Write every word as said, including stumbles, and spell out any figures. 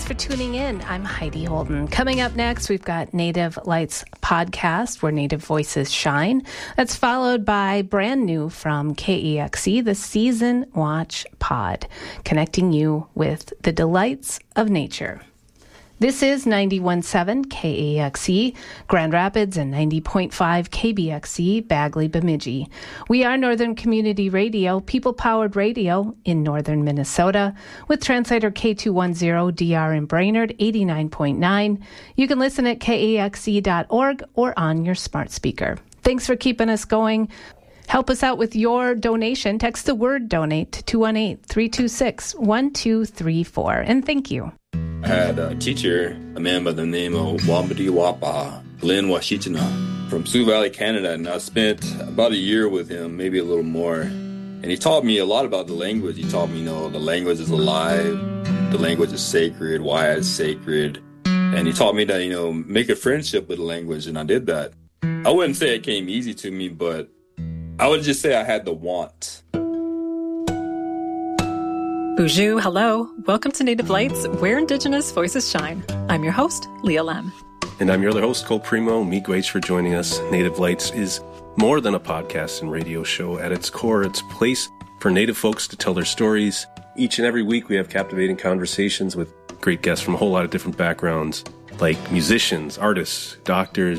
Thanks for tuning in. I'm Heidi Holden. Coming up next, we've got Native Lights podcast, where Native voices shine. That's followed by brand new from K E X E, the Season Watch Pod, connecting you with the delights of nature. This is ninety-one point seven K A X E, Grand Rapids, and ninety point five K B X E, Bagley, Bemidji. We are Northern Community Radio, people-powered radio in northern Minnesota, with translator K two ten D R in Brainerd, eighty-nine point nine. You can listen at K A X E dot org or on your smart speaker. Thanks for keeping us going. Help us out with your donation. Text the word donate to two one eight, three two six, one two three four. And thank you. I had a teacher, a man by the name of Wambadi Wapa, Glenn Washichana, from Sioux Valley, Canada, and I spent about a year with him, maybe a little more. And he taught me a lot about the language. He taught me, you know, the language is alive, the language is sacred, why it's sacred. And he taught me that, you know, make a friendship with the language, and I did that. I wouldn't say it came easy to me, but I would just say I had the want. Bonjour, hello. Welcome to Native Lights, where Indigenous voices shine. I'm your host, Leah Lem. And I'm your other host, Cole Primo. Miigwech for joining us. Native Lights is more than a podcast and radio show. At its core, it's a place for Native folks to tell their stories. Each and every week, we have captivating conversations with great guests from a whole lot of different backgrounds, like musicians, artists, doctors,